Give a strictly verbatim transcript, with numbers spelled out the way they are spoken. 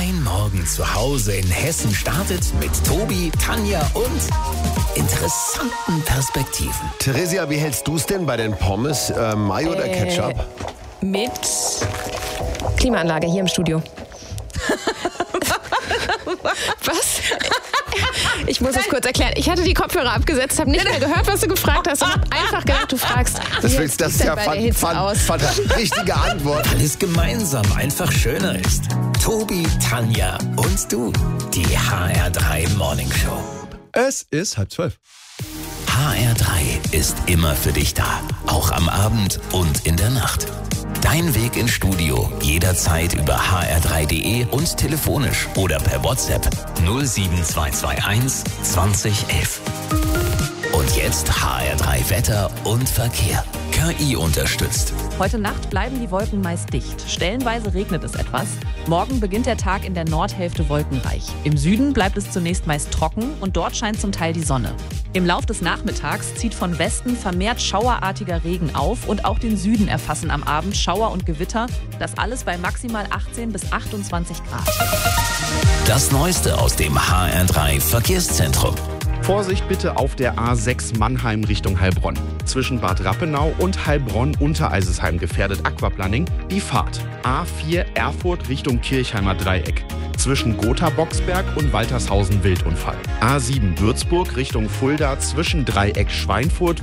Dein Morgen zu Hause in Hessen startet mit Tobi, Tanja und interessanten Perspektiven. Theresia, wie hältst du es denn bei den Pommes? Äh, Mayo oder Äh, Ketchup? Mit Klimaanlage hier im Studio. Was? Ich muss es kurz erklären. Ich hatte die Kopfhörer abgesetzt, habe nicht mehr gehört, was du gefragt hast und habe einfach gedacht, du fragst, Das, wie willst, das sieht's ist ja denn bei der fan, Hitze fan, aus? fan, richtige Antwort. Weil es gemeinsam einfach schöner ist. Tobi, Tanja und du. Die H R drei Morning Show. Es ist halb zwölf. H R drei ist immer für dich da. Auch am Abend und in der Nacht. Dein Weg ins Studio jederzeit über h r drei punkt d e und telefonisch oder per WhatsApp null sieben zwei zwei eins zwanzig elf. Und jetzt H R drei Wetter und Verkehr. K I unterstützt. Heute Nacht bleiben die Wolken meist dicht. Stellenweise regnet es etwas. Morgen beginnt der Tag in der Nordhälfte wolkenreich. Im Süden bleibt es zunächst meist trocken und dort scheint zum Teil die Sonne. Im Lauf des Nachmittags zieht von Westen vermehrt schauerartiger Regen auf und auch den Süden erfassen am Abend Schauer und Gewitter. Das alles bei maximal achtzehn bis achtundzwanzig Grad. Das Neueste aus dem H R drei Verkehrszentrum. Vorsicht bitte auf der A sechs Mannheim Richtung Heilbronn. Zwischen Bad Rappenau und Heilbronn-Untereisesheim gefährdet Aquaplaning die Fahrt. A vier Erfurt Richtung Kirchheimer Dreieck. Zwischen Gotha-Boxberg und Waltershausen Wildunfall. A sieben Würzburg Richtung Fulda zwischen Dreieck Schweinfurt